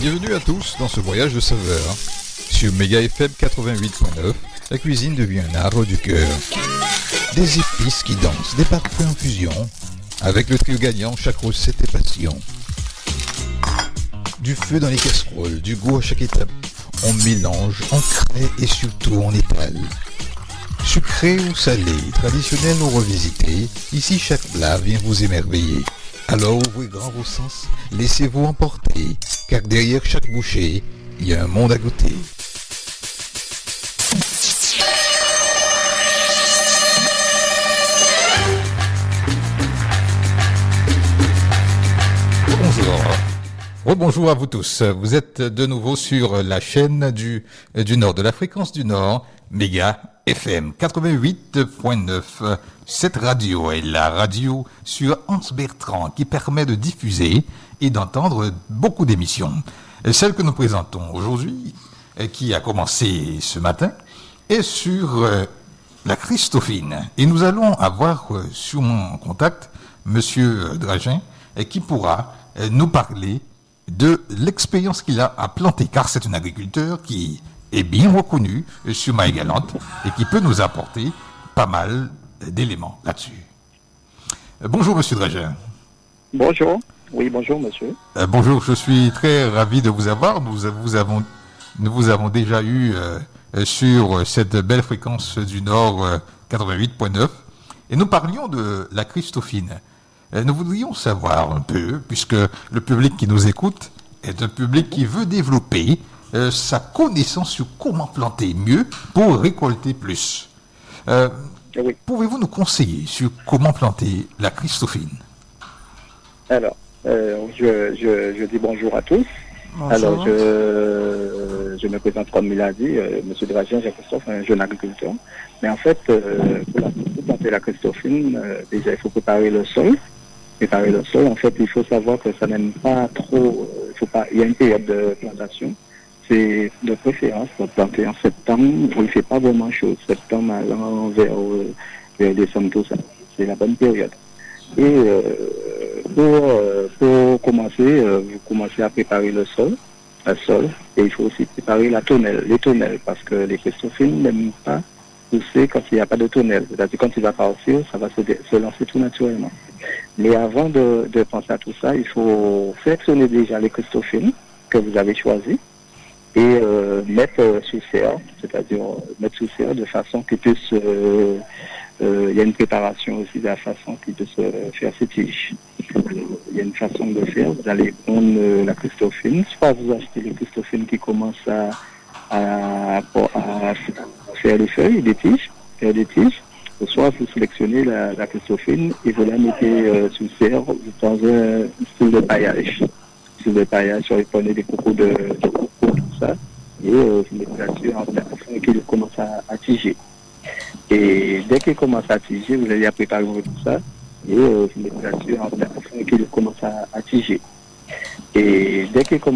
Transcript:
Bienvenue à tous dans ce voyage de saveurs. Sur Méga FM 88.9, la cuisine devient un art du cœur. Des épices qui dansent, des parfums en fusion. Avec le trio gagnant, chaque recette est passion. Du feu dans les casseroles, du goût à chaque étape. On mélange, on crée et surtout on étale. Sucré ou salé, traditionnel ou revisité, ici chaque plat vient vous émerveiller. Alors ouvrez grand vos sens, laissez-vous emporter, car derrière chaque bouchée, il y a un monde à goûter. Bonjour à vous tous. Vous êtes de nouveau sur la chaîne du Nord, de la fréquence du Nord, Méga FM 88.9. Cette radio est la radio sur Hans Bertrand qui permet de diffuser et d'entendre beaucoup d'émissions. Celle que nous présentons aujourd'hui, qui a commencé ce matin, est sur la Christophine. Et nous allons avoir sur mon contact Monsieur Dragin qui pourra nous parler de l'expérience qu'il a à planter, car c'est un agriculteur qui est bien reconnu sur Marie-Galante et qui peut nous apporter pas mal d'éléments là-dessus. Bonjour Monsieur Dragin. Bonjour. Oui, bonjour Monsieur. Bonjour, je suis très ravi de vous avoir. Nous vous avons déjà eu sur cette belle fréquence du Nord 88.9 et nous parlions de la Christophine. Nous voudrions savoir un peu, puisque le public qui nous écoute est un public qui veut développer sa connaissance sur comment planter mieux pour récolter plus. Oui. Pouvez-vous nous conseiller sur comment planter la Christophine? Alors, je dis bonjour à tous. Bonjour. Alors, je me présente comme il a dit, Monsieur Dragin, Jean-Christophe, un jeune agriculteur. Mais en fait, pour planter la Christophine, déjà, il faut préparer le sol. En fait, il faut savoir que ça n'aime pas trop, il y a une période de plantation. C'est de préférence pour planter en septembre, où il ne fait pas vraiment chaud. Septembre allant vers décembre, tout ça. C'est la bonne période. Et pour commencer, vous commencez à préparer le sol. Et il faut aussi préparer les tonnelles, parce que les Christophines n'aiment pas pousser quand il n'y a pas de tonnelle. C'est-à-dire quand il va partir, ça va se lancer tout naturellement. Mais avant de penser à tout ça, il faut sélectionner déjà les Christophines que vous avez choisis et mettre sous serre, c'est-à-dire mettre sous serre de façon qu'ils puissent... il y a une préparation aussi de la façon qu'ils puissent faire ces tiges. Il y a une façon de faire. Vous allez prendre la Christophine, soit vous achetez les Christophines qui commencent à faire les feuilles, des tiges, soit vous sélectionnez la Christophine et vous la mettez sous serre dans un style de paillage. Sur les prenez des cocos de coco, tout ça, et vous mettez là-dessus afin qu'il commence à tiger. Et dès qu'il commence à tiger, vous allez préparer tout ça, et vous mettez là-dessus afin qu'il commence à tiger. Et dès qu'il commence